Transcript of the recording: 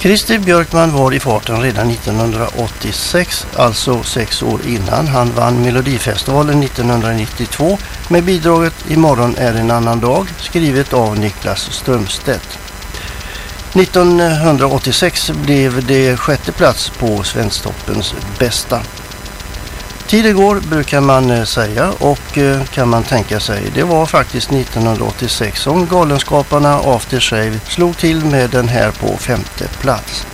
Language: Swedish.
Christer Björkman var i farten redan 1986, alltså 6 år innan han vann Melodifestivalen 1992 med bidraget Imorgon är en annan dag, skrivet av Niklas Strömstedt. 1986 blev det 6:e plats på Svensktoppens bästa. Tiden går brukar man säga, och kan man tänka sig, det var faktiskt 1986 som Galenskaparna After Shave slog till med den här på 5:e plats.